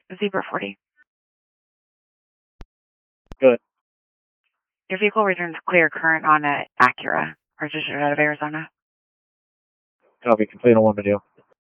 Zebra 40. Good. Your vehicle returns clear current on an Acura, registered out of Arizona. Copy. Complete on one video.